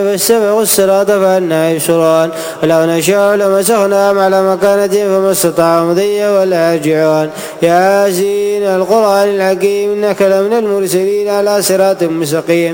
فاستبقوا الصراط فأنى يبصرون ولو نشاء لمسخناهم على مكانتهم فما استطاعوا مضيا ولا يرجعون ياسين القرآن الحكيم إنك لمن المرسلين على صراط مستقيم